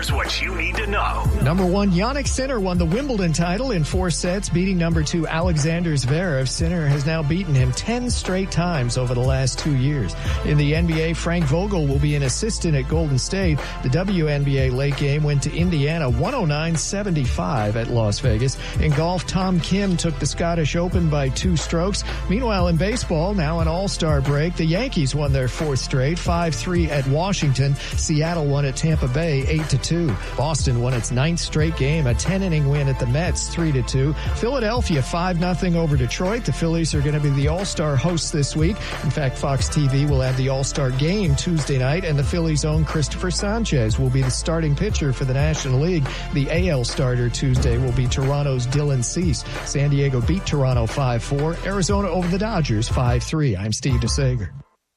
Here's what you need to know. Number 1, Jannik Sinner won the Wimbledon title in 4 sets, beating number 2, Alexander Zverev. Sinner has now beaten him 10 straight times over the last 2 years. In the NBA, Frank Vogel will be an assistant at Golden State. The WNBA late game went to Indiana 109-75 at Las Vegas. In golf, Tom Kim took the Scottish Open by 2 strokes. Meanwhile, in baseball, now an all-star break, the Yankees won their 4th straight, 5-3 at Washington. Seattle won at Tampa Bay 8-2. Boston won its 9th straight game, a 10-inning win at the Mets 3-2. Philadelphia 5-0 over Detroit. The Phillies are going to be the all-star hosts this week. In fact, Fox TV will have the all-star game Tuesday night, and the Phillies' own Christopher Sanchez will be the starting pitcher for the National League. The AL starter Tuesday will be Toronto's Dylan Cease. San Diego beat Toronto 5-4. Arizona over the Dodgers 5-3. I'm Steve DeSager.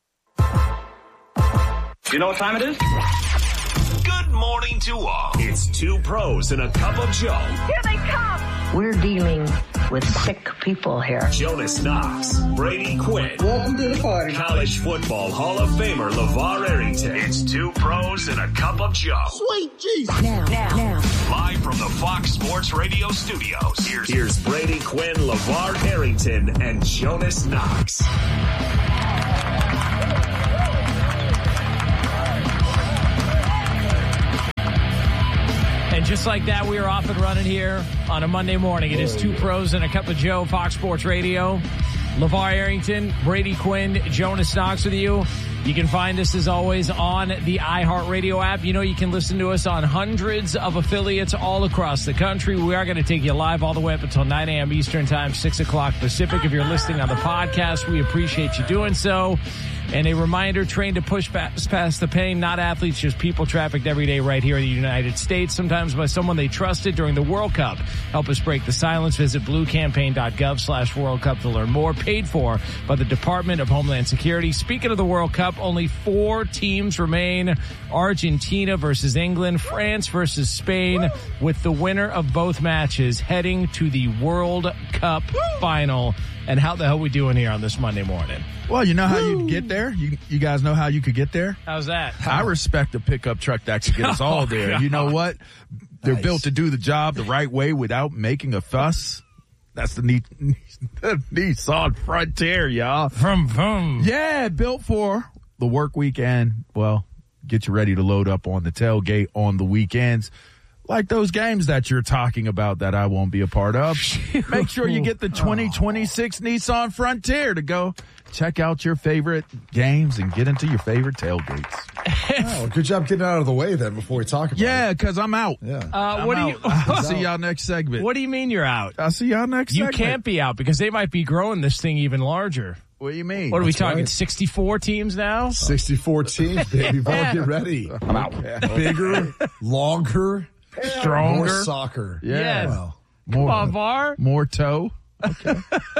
Do you know what time it is? Good morning to all. It's 2 pros and a cup of Joe. Here they come. We're dealing with sick people here. Jonas Knox, Brady Quinn. Welcome to the party. College football Hall of Famer LeVar Arrington. It's 2 pros and a cup of Joe. Sweet Jesus. Now. Live from the Fox Sports Radio studios. Here's Brady Quinn, LeVar Arrington, and Jonas Knox. And just like that, we are off and running here on a Monday morning. It is 2 pros and a cup of Joe, Fox Sports Radio. LeVar Arrington, Brady Quinn, Jonas Knox with you. You can find us, as always, on the iHeartRadio app. You know you can listen to us on hundreds of affiliates all across the country. We are going to take you live all the way up until 9 a.m. Eastern Time, 6 o'clock Pacific. If you're listening on the podcast, we appreciate you doing so. And a reminder, trained to push past the pain, not athletes, just people trafficked every day right here in the United States, sometimes by someone they trusted during the World Cup. Help us break the silence. Visit bluecampaign.gov/World Cup to learn more. Paid for by the Department of Homeland Security. Speaking of the World Cup, only 4 teams remain. Argentina versus England, France versus Spain, with the winner of both matches heading to the World Cup final. And how the hell are we doing here on this Monday morning? Well, you know how you get there? You guys know how you could get there? How's that? I respect a pickup truck that can get us all there. God. You know what? They're built to do the job the right way without making a fuss. That's the Nissan Frontier, y'all. Yeah, built for the work weekend. Well, get you ready to load up on the tailgate on the weekends. Like those games that you're talking about that I won't be a part of. Make sure you get the 2026 Nissan Frontier to go check out your favorite games and get into your favorite tailgates. Oh, good job getting out of the way then before we talk about it. Yeah, because I'm out. Yeah. I'll see y'all next segment. What do you mean you're out? I'll see y'all next segment. You can't be out because they might be growing this thing even larger. What do you mean? What are we That's talking, right. 64 teams now? 64 teams, baby. Ball, get ready. I'm out. Bigger, longer, Stronger. more soccer. Yeah. Yes. Well, Come on, VAR. More toe. Okay.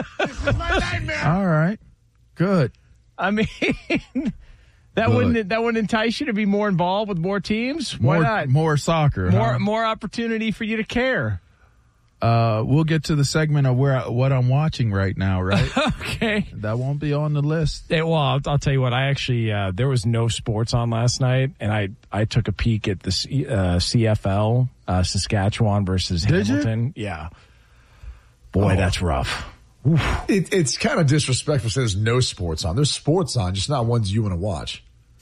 All right. Good. I mean, that wouldn't entice you to be more involved with more teams? Why not? More soccer. More opportunity for you to care. We'll get to the segment of what I'm watching right now, right? Okay. That won't be on the list. Well, I'll tell you what. I actually there was no sports on last night, and I took a peek at the CFL, Saskatchewan versus Hamilton. Yeah. Boy, that's rough. it's kind of disrespectful to say there's no sports on. There's sports on, just not ones you want to watch.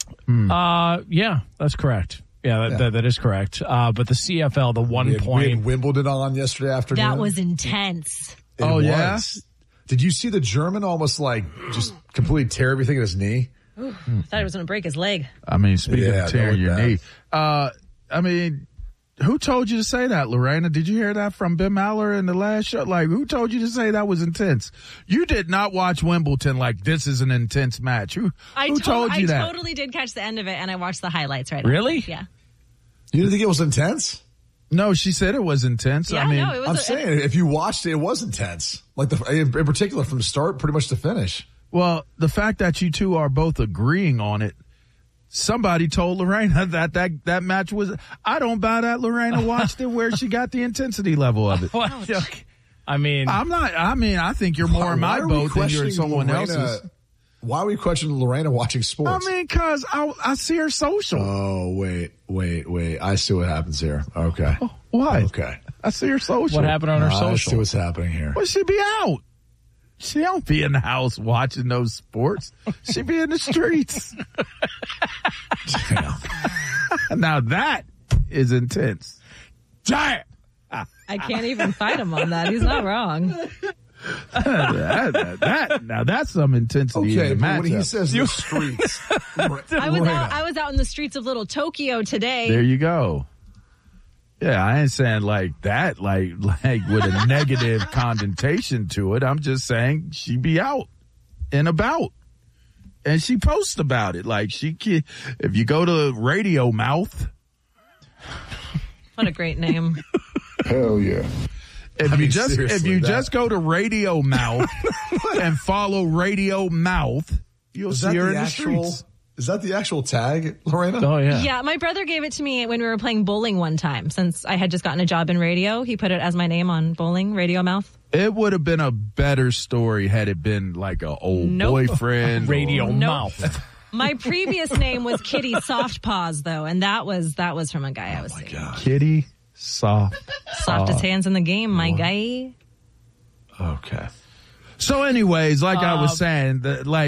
Yeah, that's correct. Yeah, that is correct. But the CFL, the We had Wimbledon on yesterday afternoon. That was intense. It was. Did you see the German almost just completely tear everything in his knee? Ooh, I thought he was going to break his leg. I mean, speaking of tearing your bad. knee, I mean, who told you to say that, Lorena? Did you hear that from Ben Maller in the last show? Like, who told you to say that was intense? You did not watch Wimbledon like this is an intense match. Who told you that? I totally did catch the end of it, and I watched the highlights right now. Really? Yeah. You didn't think it was intense? No, she said it was intense. Yeah, I mean, no, it was I'm saying if you watched it, it was intense. Like in particular from the start, pretty much to finish. well, the fact that you two are both agreeing on it, somebody told Lorena that match was. I don't buy that. Lorena watched it where she got the intensity level of it. Well, look, I mean, I'm not. I mean, I think you're more in my boat than you're in someone else's. Why are we questioning Lorena watching sports? I mean, because I see her social. Oh, wait. I see what happens here. Okay. What? Okay. I see her social. What happened on her social? I see what's happening here. Well, she be out. She don't be in the house watching those sports. She be in the streets. Now that is intense. Giant. I can't even fight him on that. He's not wrong. Now that's some intensity. Okay, in the but when matchup. he says the streets, I was out in the streets of Little Tokyo today. There you go. Yeah, I ain't saying like that, like with a negative connotation to it. I'm just saying she be out and about, and she posts about it. Like if you go to Radio Mouth, What a great name. hell yeah. If you just go to Radio Mouth and follow Radio Mouth, you'll see her in the streets. Is that the actual tag, Lorena? Oh, yeah. Yeah, my brother gave it to me when we were playing bowling one time. Since I had just gotten a job in radio, he put it as my name on bowling, Radio Mouth. It would have been a better story had it been like an old boyfriend. Radio Mouth. My previous name was Kitty Soft Paws, though, and that was from a guy I was seeing. God. Kitty Soft. Softest hands in the game, my guy. Okay. So anyways, like I was saying,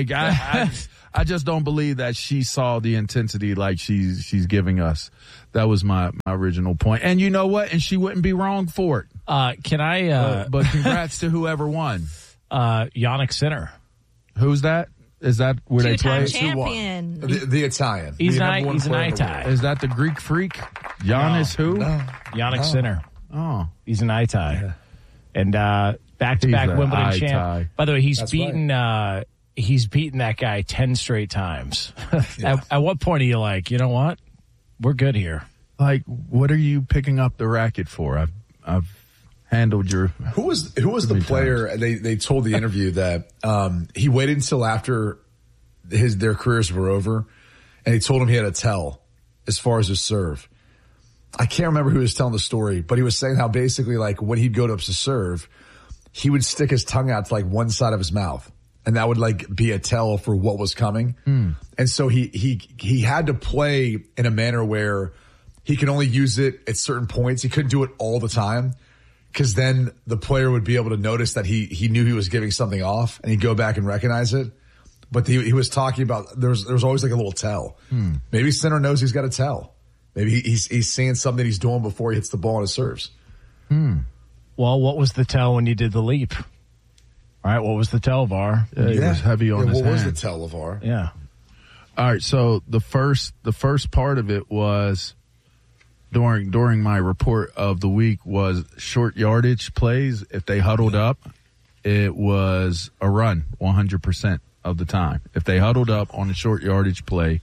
I just don't believe that she saw the intensity like she's giving us. That was my original point. And you know what? And she wouldn't be wrong for it. Can I? But congrats to whoever won. Yannick Sinner. Who's that? Is that where they Two-time play? champion. The Italian. He's The an number one he's an player in the Itai. world. Is that the Greek freak? Giannis who? No. Yannick Sinner. Oh. He's an Itai. Yeah. And back-to-back He's a Wimbledon Itai. champ. By the way, he's That's beaten he's beaten that guy 10 straight times. Yeah. At what point are you like, you know what? We're good here. Like, what are you picking up the racket for? I've handled your. Who was the player? They told the interview that he waited until after their careers were over, and he told him he had a tell as far as his serve. I can't remember who was telling the story, but he was saying how basically like when he'd go up to serve, he would stick his tongue out to like one side of his mouth, and that would like be a tell for what was coming. And so he had to play in a manner where he could only use it at certain points. He couldn't do it all the time, because then the player would be able to notice that he knew he was giving something off, and he'd go back and recognize it. But he was talking about there was always like a little tell. Maybe Sinner knows he's got a tell. Maybe he's seeing something he's doing before he hits the ball and it serves. Well, what was the tell when you did the leap? All right, what was the tell, VAR? He was heavy on his What was the hand. tell, LeVar? Yeah. All right, so the first part of it was during my report of the week was short yardage plays. If they huddled up, it was a run 100% of the time. If they huddled up on a short yardage play,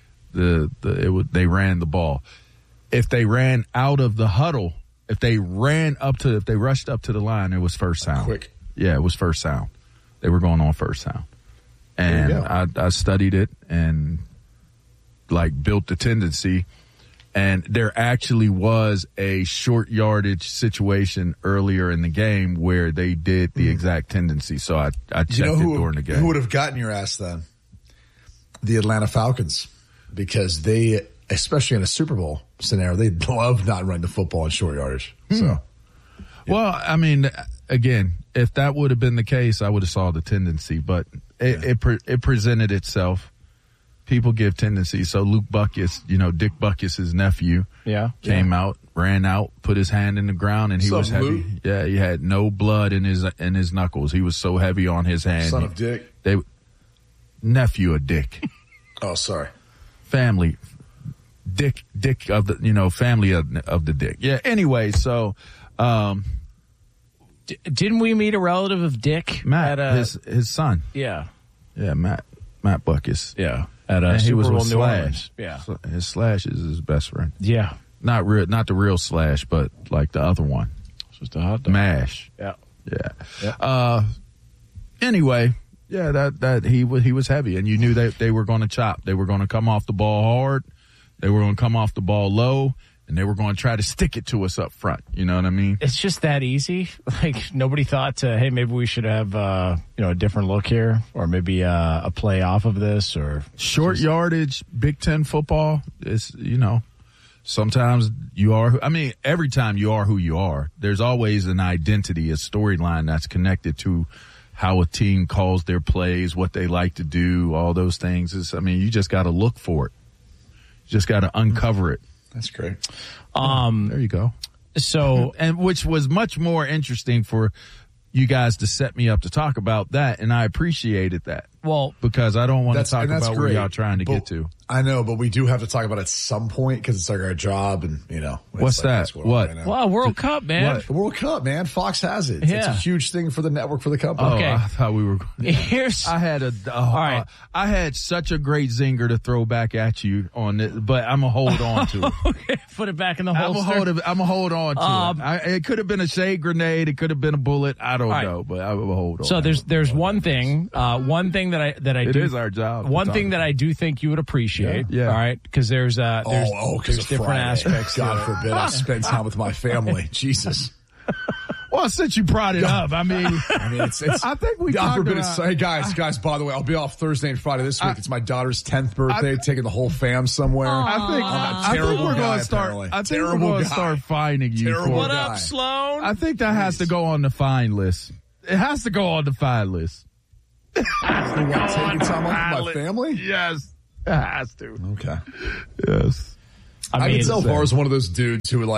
they ran the ball. If they ran out of the huddle, if they rushed up to the line, it was first down. Quick. Yeah, it was first down. They were going on first down. And I studied it and like built the tendency. And there actually was a short yardage situation earlier in the game where they did the exact tendency. So I checked it during the game. Who would have gotten your ass then? The Atlanta Falcons. Because they, especially in a Super Bowl scenario, they love not running the football in short yardage. So, Well, I mean, again, if that would have been the case, I would have saw the tendency. But it presented itself. People give tendencies. So Luke Buckus, Dick Buckus' nephew, came out, ran out, put his hand in the ground, and he was heavy. Luke? Yeah, he had no blood in his knuckles. He was so heavy on his hand. son of Dick. Nephew of Dick. Oh, sorry. Family. Dick of the, family of the Dick. Yeah. Anyway, so, Didn't we meet a relative of Dick? Matt, his son. Yeah. Yeah, Matt Buckus. Yeah. At And he Super was Bowl with New Slash. Orleans. Yeah. His Slash is his best friend. Yeah. Not the real Slash, but like the other one. It's just a hot dog. Mash. Yeah. Yeah. Anyway, yeah, that he was heavy, and you knew that they were going to chop. They were going to come off the ball hard. They were going to come off the ball low, and they were going to try to stick it to us up front. You know what I mean? It's just that easy. Like, nobody thought to, hey, maybe we should have, a different look here, or maybe a play off of this, or short yardage, Big Ten football is, sometimes you are, every time you are who you are, there's always an identity, a storyline that's connected to how a team calls their plays, what they like to do, all those things. You just got to look for it. You just got to uncover it. That's great. There you go. So, and which was much more interesting for you guys to set me up to talk about that, and I appreciated that. Well, because I don't want to talk about where y'all trying to get to. I know, but we do have to talk about it at some point because it's like our job, and what's that? What? Right wow, World Cup, man. The World Cup, man. Fox has it. Yeah. It's a huge thing for the network, for the company. Okay. I thought we were. I had such a great zinger to throw back at you on it, but I'm gonna hold on to it. Okay, put it back in the holster. I'm gonna hold on to it. It could have been a shade grenade. It could have been a bullet. I don't know, but I will hold on. So there's one thing that I it do. It is our job. One thing that I do think you would appreciate. Yeah. All right, because there's different Friday. aspects. God forbid I spend time with my family. Jesus. Well, since you brought it up, it's I think we God talked forbid about. Hey guys, by the way, I'll be off Thursday and Friday this week. It's my daughter's 10th birthday, taking the whole fam somewhere. I think we're going to start. I think we're going to start finding you. What up, Sloan? I think that has to go on the fine list. It has to go on the fine list. Taking time off with my family? Yes. It has to. Okay. Yes. I can tell Var is one of those dudes who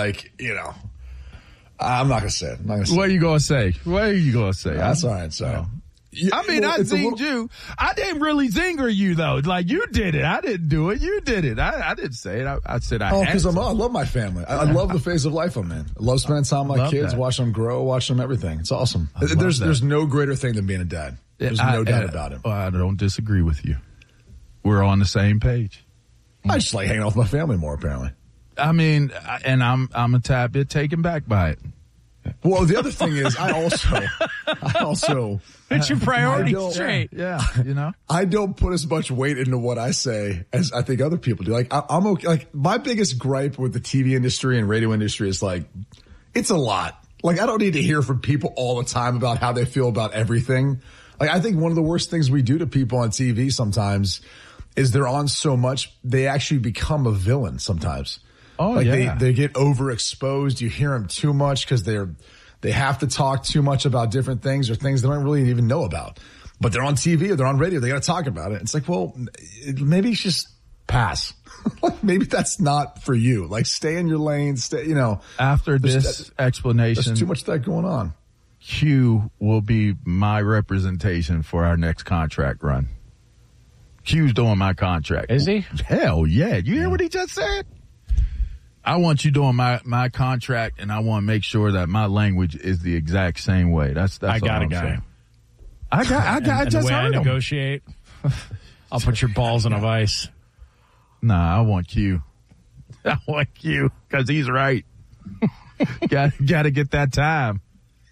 I'm not going to say it. What are you going to say? What are you going to say? That's all right. So, I zinged you. I didn't really zinger you, though. Like, you did it. I didn't do it. You did it. I didn't say it. I said I because I love my family. I love the phase of life I'm in. I love spending time with my kids, watching them grow, watching them everything. It's awesome. There's no greater thing than being a dad. There's no doubt about it. I don't disagree with you. We're on the same page. I just like hanging out with my family more, apparently. And I'm a tad bit taken back by it. Well, the other thing is, I also it's your priority straight. Yeah, I don't put as much weight into what I say as I think other people do. Like, I'm okay. Like, my biggest gripe with the TV industry and radio industry is it's a lot. Like, I don't need to hear from people all the time about how they feel about everything. Like, I think one of the worst things we do to people on TV sometimes is they're on so much, they actually become a villain sometimes. Oh, they get overexposed. You hear them too much because they have to talk too much about different things or things they don't really even know about. But they're on TV or they're on radio. They got to talk about it. It's like, well, maybe it's just pass. Maybe that's not for you. Like, stay in your lane. After this explanation, there's too much of that going on. Q will be my representation for our next contract run. Q's doing my contract. Is he? Hell yeah. You hear what he just said? I want you doing my contract, and I want to make sure that my language is the exact same way. That's I got all a I'm guy. saying. I just the way heard I him. negotiate, I'll put your balls in a vice. Nah, I want Q. I want Q because he's right. Got to get that time.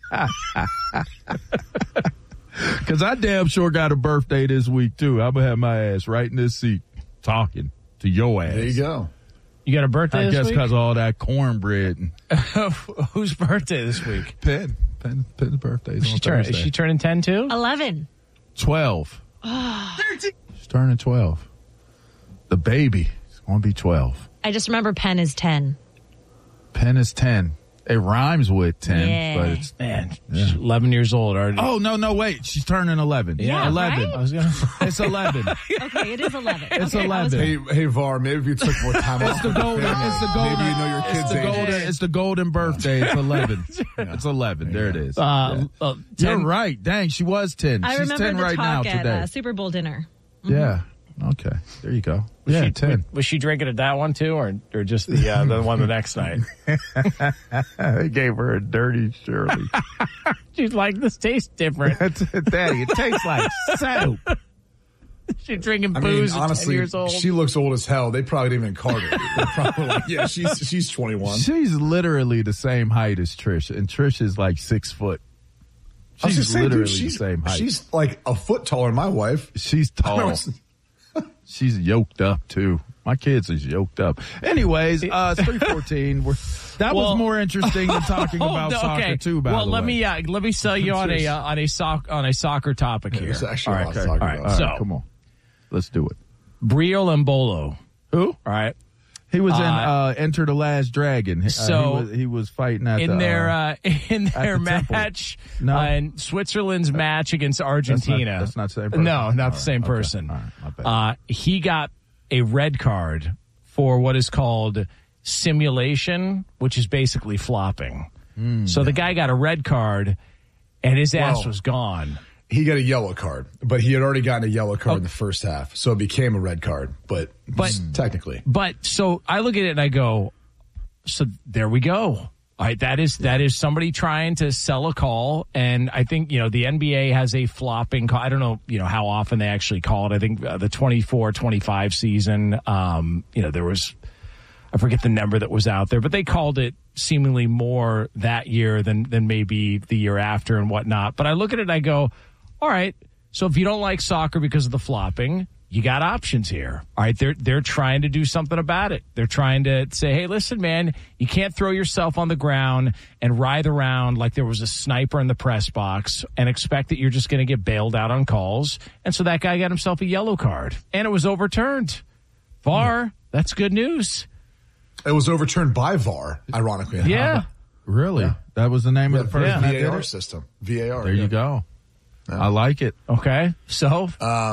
Because I damn sure got a birthday this week, too. I'm going to have my ass right in this seat talking to your ass. There you go. You got a birthday this week? I guess because of all that cornbread. Whose birthday this week? Penn's birthday is on Thursday. Is she turning 10 too? 11. 12. 13. She's turning 12. The baby is going to be 12. I just remember Penn is 10. Penn is 10. It rhymes with 10, but it's she's 11 years old already. Oh, no, wait. She's turning 11. Yeah, 11. right? I was gonna It's 11. Okay, it is 11. It's okay, 11. Hey, Var, maybe if you took more time off. It's the golden. Maybe you know your kids' age. It's the golden birthday. It's 11. It's 11. There it is. 10. You're right. Dang, she was 10. I She's remember 10 the right now talk at today. Super Bowl dinner. Yeah. Okay. There you go. Yeah, 10. Was she drinking at that one too, or just the one the next night? They gave her a dirty Shirley. She's like, this tastes different. Daddy, it tastes like soap. She's drinking booze at honestly, 10 years old. She looks old as hell. They probably didn't even card her. They're probably like, yeah, she's 21. She's literally the same height as Trish, and Trish is like 6 foot. She's literally the same height. She's like a foot taller than my wife. She's tall. She's yoked up too. My kids is yoked up. Anyways, 3:14. That was more interesting than talking about soccer too. By the way, let me sell you on a soccer topic here. There's actually a lot to talk about. All right, come on, let's do it. Brio Embolo. Who? All right. He was in Enter the Last Dragon. So he was fighting at in their match, in Switzerland's match against Argentina. That's not the same person. No, not the same person. All right, my bad. He got a red card for what is called simulation, which is basically flopping. So the guy got a red card, and his ass was gone. He got a yellow card, but he had already gotten a yellow card in the first half, so it became a red card, but technically. But so I look at it and I go, so there we go. All right, that is somebody trying to sell a call, and I think, the NBA has a flopping call. I don't know, how often they actually call it. I think the 24-25 season, there was, I forget the number that was out there, but they called it seemingly more that year than maybe the year after and whatnot. But I look at it and I go, all right, so if you don't like soccer because of the flopping, you got options here. All right, they're trying to do something about it. They're trying to say, hey, listen, man, you can't throw yourself on the ground and writhe around like there was a sniper in the press box and expect that you're just going to get bailed out on calls. And so that guy got himself a yellow card, and it was overturned. VAR, that's good news. It was overturned by VAR, ironically. Yeah. Really? Yeah. That was the name of the person that did it? VAR system. VAR. There you go. Yeah. I like it. Okay. So?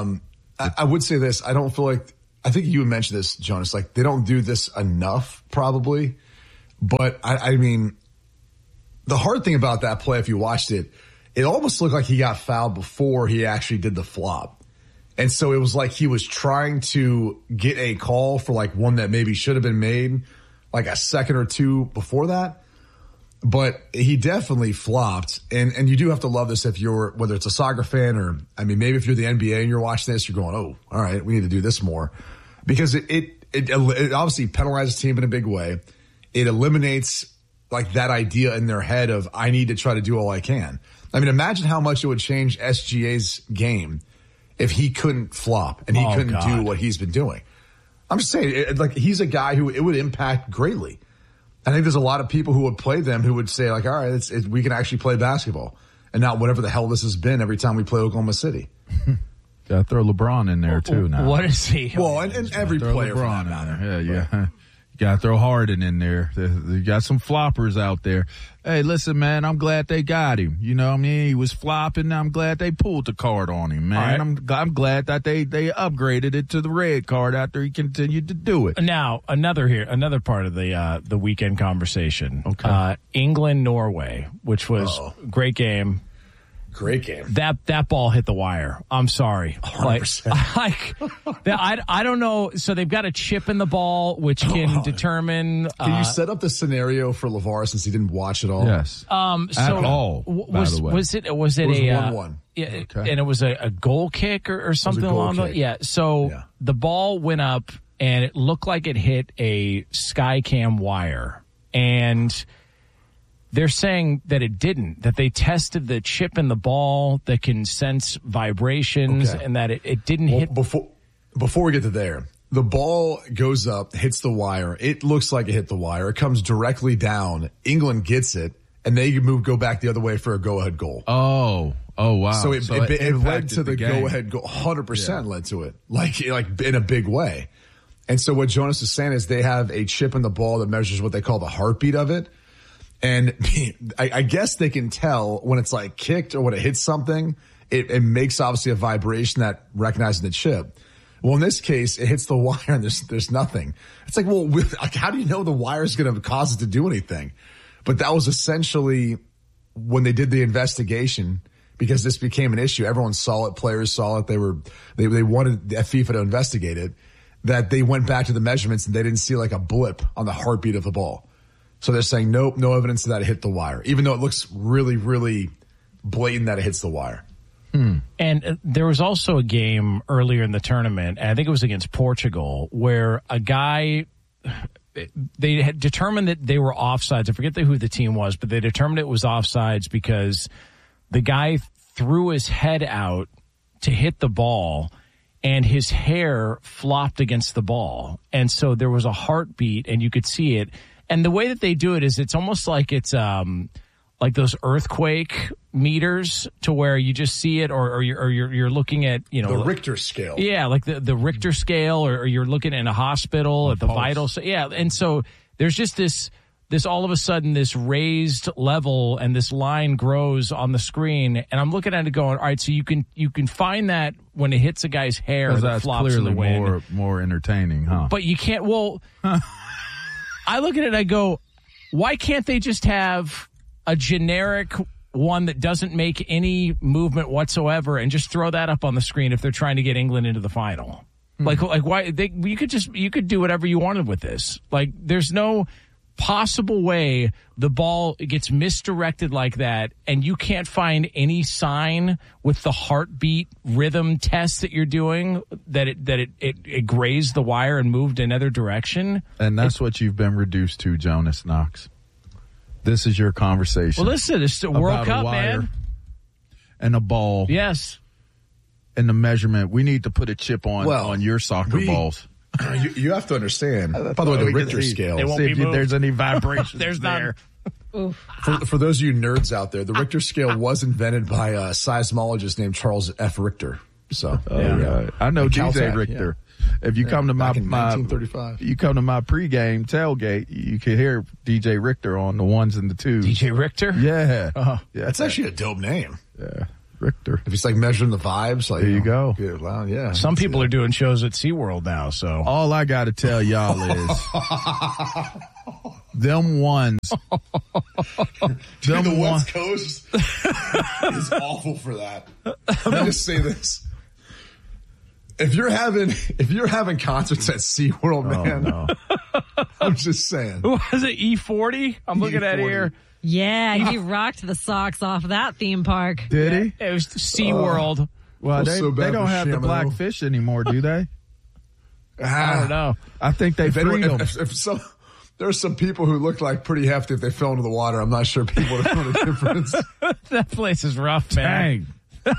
I would say this. I don't feel like, I think you mentioned this, Jonas, like they don't do this enough probably. But I mean, the hard thing about that play, if you watched it, it almost looked like he got fouled before he actually did the flop. And so it was like he was trying to get a call for like one that maybe should have been made like a second or two before that. But he definitely flopped. And you do have to love this if you're, whether it's a soccer fan or, I mean, maybe if you're the NBA and you're watching this, you're going, oh, all right, we need to do this more. Because it obviously penalizes the team in a big way. It eliminates like that idea in their head of, I need to try to do all I can. I mean, imagine how much it would change SGA's game if he couldn't flop and he couldn't do what he's been doing. I'm just saying, like, he's a guy who it would impact greatly. I think there's a lot of people who would play them who would say, like, all right, we can actually play basketball and not whatever the hell this has been every time we play Oklahoma City. Got to throw LeBron in there, too, now. What is he? Well, and every player LeBron in there. Yeah. You got to throw Harden in there. You got some floppers out there. Hey, listen, man, I'm glad they got him. You know what I mean? He was flopping. I'm glad they pulled the card on him, man. Right. I'm glad that they upgraded it to the red card after he continued to do it. Now, another part of the weekend conversation. Okay. England-Norway, which was a great game. Great game. That ball hit the wire. I'm sorry. 100%. I don't know. So they've got a chip in the ball, which can determine. Can you set up the scenario for LeVar since he didn't watch it all? Yes. At all. Was it a 1-1? Yeah, okay. And it was a goal kick or something along those. Yeah. So the ball went up and it looked like it hit a Skycam wire, and they're saying that it didn't, that they tested the chip in the ball that can sense vibrations and that it didn't hit. Before we get to there, the ball goes up, hits the wire. It looks like it hit the wire. It comes directly down. England gets it, and they go back the other way for a go-ahead goal. Oh, wow. So it led to the go-ahead goal. 100% led to it, like in a big way. And so what Jonas is saying is they have a chip in the ball that measures what they call the heartbeat of it. And I guess they can tell when it's like kicked or when it hits something, it makes obviously a vibration that recognizes the chip. Well, in this case, it hits the wire and there's nothing. It's like, well, how do you know the wire is going to cause it to do anything? But that was essentially when they did the investigation, because this became an issue. Everyone saw it. Players saw it. They wanted FIFA to investigate it, that they went back to the measurements and they didn't see like a blip on the heartbeat of the ball. So they're saying, nope, no evidence that it hit the wire, even though it looks really, really blatant that it hits the wire. And there was also a game earlier in the tournament, and I think it was against Portugal, where a guy, they had determined that they were offsides. I forget who the team was, but they determined it was offsides because the guy threw his head out to hit the ball, and his hair flopped against the ball. And so there was a heartbeat, and you could see it. And the way that they do it is it's almost like it's like those earthquake meters to where you just see it, or you're looking at, you know, the Richter scale. Yeah, like the Richter scale, or you're looking in a hospital at the vital. Yeah, and so there's just this all of a sudden this raised level, and this line grows on the screen, and I'm looking at it going, all right, so you can find that when it hits a guy's hair, that flops in the wind. More entertaining, huh? But you can't. Well, I look at it and I go, why can't they just have a generic one that doesn't make any movement whatsoever and just throw that up on the screen if they're trying to get England into the final? Like why you could do whatever you wanted with this. Like, there's no possible way the ball gets misdirected like that, and you can't find any sign with the heartbeat rhythm test that you're doing that it grazed the wire and moved another direction. And that's what you've been reduced to, Jonas Knox. This is your conversation. Well, listen, it's the World Cup, man. And a ball. Yes. And the measurement. We need to put a chip on your soccer balls. You have to understand. By the way, the Richter scale. They won't be moved. There's any vibration. There's there. For those of you nerds out there, the Richter scale was invented by a seismologist named Charles F. Richter. So, I know DJ Richter. Yeah. If you come to my 1935, you come to my pregame tailgate, you can hear DJ Richter on the ones and the twos. DJ Richter? Yeah. Uh-huh. Yeah. That's actually a dope name. Yeah. Richter. If it's like measuring the vibes, like, there you go. Yeah, well, yeah. Some people are doing shows at SeaWorld now, so. All I got to tell y'all is them ones. Dude, the West Coast is awful for that. Let me just say this. If you're having concerts at SeaWorld, man, no. I'm just saying. Was it E40? I'm looking at it here. Yeah, he rocked the socks off that theme park. Did he? It was SeaWorld. Well, they don't have the black fish anymore, do they? I don't know. I think they freed them. There's some people who look like pretty hefty if they fell into the water. I'm not sure people would know the difference. That place is rough, man. Dang.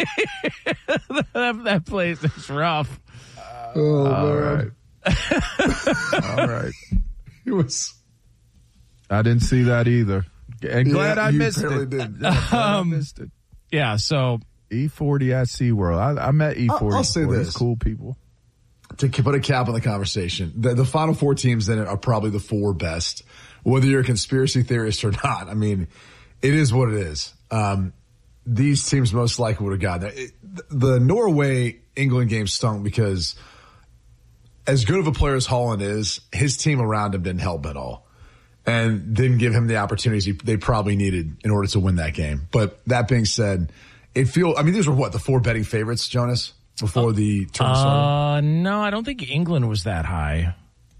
That place is rough. All right. All right. It was. I didn't see that either. And glad I missed it. Did. I missed it. Yeah, so E40 at SeaWorld. I met E40. I'll say this. Cool people. To put a cap on the conversation, the final four teams in it are probably the four best, whether you're a conspiracy theorist or not. I mean, it is what it is. These teams most likely would have gotten there. The Norway-England game stunk because as good of a player as Haaland is, his team around him didn't help at all and didn't give him the opportunities they probably needed in order to win that game. But that being said, these were what, the four betting favorites, Jonas, before the tournament started? No, I don't think England was that high.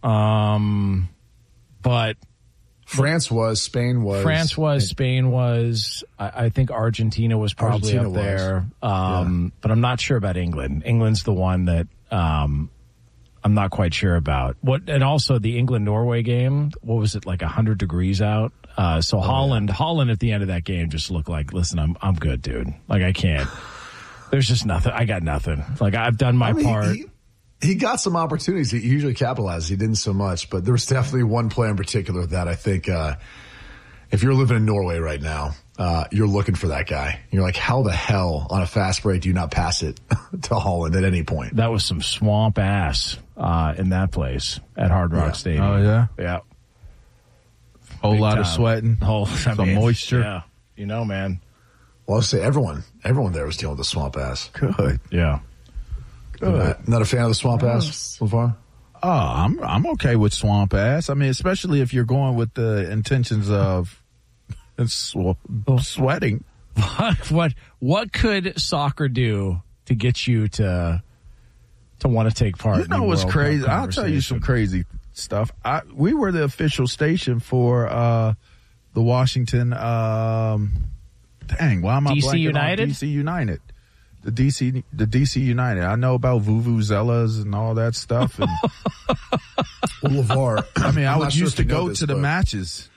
But France was, Spain was. Spain was. I think Argentina was probably up there. But I'm not sure about England. England's the one that I'm not quite sure about. And also the England-Norway game, what was it, like 100 degrees out? Holland at the end of that game just looked like, listen, I'm good, dude. Like, I can't. There's just nothing. I got nothing. Like, I've done my part. He got some opportunities. He usually capitalized. He didn't so much, but there was definitely one play in particular that I think, if you're living in Norway right now, you're looking for that guy. You're like, how the hell on a fast break do you not pass it to Haaland at any point? That was some swamp ass, in that place at Hard Rock Stadium. Oh, yeah? Yeah. Whole lot of sweating. Some moisture. Yeah. You know, man. Well, I'll say everyone there was dealing with the swamp ass. Good. Yeah. Good. Not a fan of the swamp ass, LeVar? Oh, I'm okay with swamp ass. I mean, especially if you're going with the intentions of sweating. What could soccer do to get you to want to take part? You know what's crazy? I'll tell you some crazy stuff. We were the official station for the Washington. Why am I DC blanking United? On DC United. The DC United. I know about Vuvuzelas and all that stuff. And LeVar, I mean, I used to go to the matches.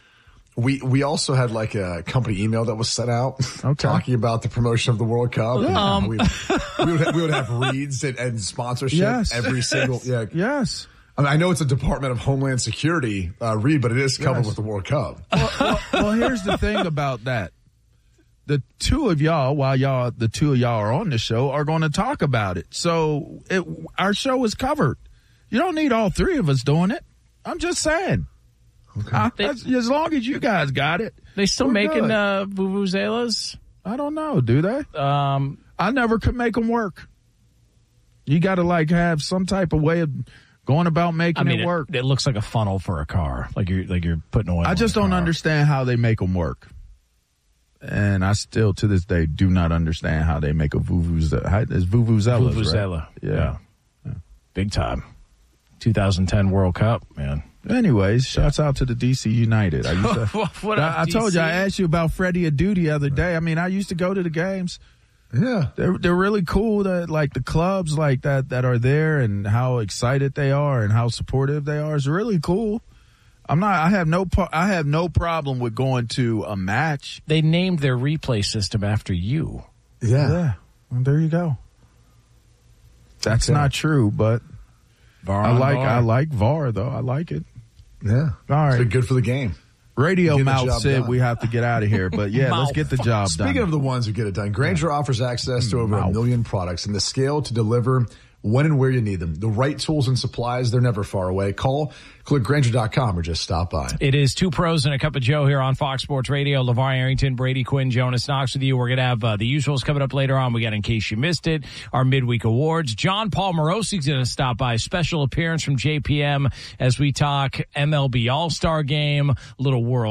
We also had like a company email that was sent out talking about the promotion of the World Cup. We would have reads and sponsorship every single. Yeah. Yes. I mean, I know it's a Department of Homeland Security read, but it is covered with the World Cup. Well, here's the thing about that. The two of y'all are on the show, are going to talk about it. So our show is covered. You don't need all three of us doing it. I'm just saying. Okay. As long as you guys got it. They still making vuvuzelas? I don't know. Do they? I never could make them work. You got to have some type of way of going about making it work. It looks like a funnel for a car. Like you're putting oil. I just don't understand how they make them work. And I still, to this day, do not understand how they make a vuvuzela. It's vuvuzelas, Vuvuzela. Right? Yeah. Big time. 2010 World Cup, man. Anyways, shouts out to the DC United. I told you, I asked you about Freddie Adu the other day. I mean, I used to go to the games. Yeah. They're really cool, that the clubs like that are there, and how excited they are and how supportive they are is really cool. I have no problem with going to a match. They named their replay system after you. Yeah. Well, there you go. That's not true, but I like VAR though. I like it. Yeah. All right. It's been good for the game. Radio Mouth said we have to get out of here, but let's get the job done. Speaking of the ones who get it done, Grainger offers access to over 1 million products and the scale to deliver when and where you need them. The right tools and supplies, they're never far away. Call, click Grainger.com, or just stop by. It is Two Pros and a Cup of Joe here on Fox Sports Radio. LeVar Arrington, Brady Quinn, Jonas Knox with you. We're going to have the usuals coming up later on. We got In Case You Missed It, our midweek awards. John Paul Morosi's going to stop by. Special appearance from JPM as we talk MLB All-Star Game, little World